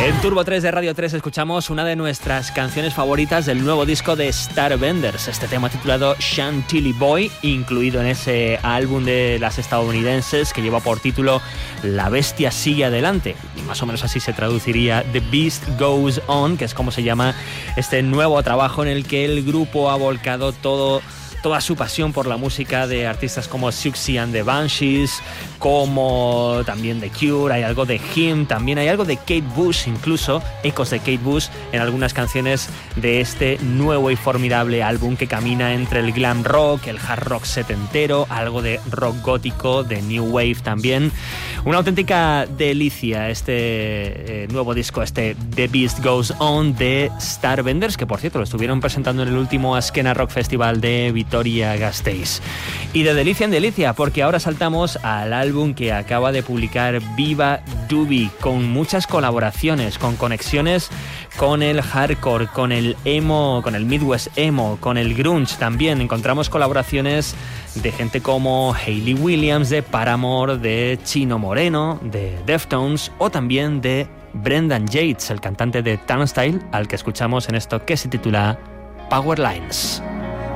En Turbo 3 de Radio 3 escuchamos una de nuestras canciones favoritas del nuevo disco de Starbenders, este tema titulado Chantilly Boy, incluido en ese álbum de las estadounidenses que lleva por título La bestia sigue adelante, y más o menos así se traduciría The Beast Goes On, que es como se llama este nuevo trabajo en el que el grupo ha volcado toda su pasión por la música de artistas como Siouxsie and the Banshees, como también The Cure, hay algo de Him, también hay algo de Kate Bush, incluso ecos de Kate Bush en algunas canciones de este nuevo y formidable álbum que camina entre el glam rock, el hard rock setentero, algo de rock gótico, de new wave también. Una auténtica delicia este nuevo disco, este The Beast Goes On de Starbenders, que por cierto lo estuvieron presentando en el último Askena Rock Festival de Vitoria-Gasteiz. Y de delicia en delicia, porque ahora saltamos al álbum que acaba de publicar Viva Doobie, con muchas colaboraciones, con conexiones con el hardcore, con el emo, con el Midwest emo, con el grunge también. Encontramos colaboraciones de gente como Hayley Williams, de Paramore, de Chino Moreno, de Deftones o también de Brendan Yates, el cantante de Turnstile, al que escuchamos en esto que se titula Power Lines.